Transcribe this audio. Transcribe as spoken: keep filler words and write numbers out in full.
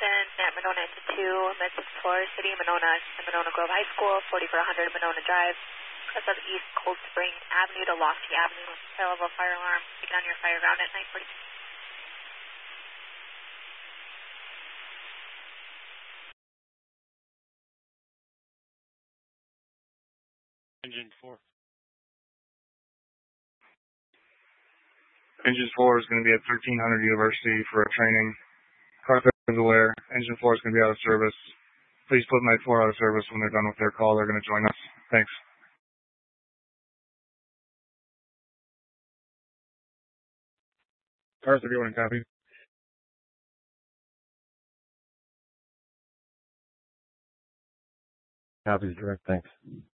Destin at Monona into two, Med six four, City, Monona to Monona Grove High School, forty-four hundred Monona Drive, crest of East Cold Spring Avenue to Lofty Avenue, high level fire alarm, taken on your fire ground at nine forty. Engine four. Engine four is going to be at thirteen hundred University for a training. Carthage is aware. Engine four is going to be out of service. Please put Night four out of service when they're done with their call. They're going to join us. Thanks. Carthage, do you want to copy? Copies direct, thanks.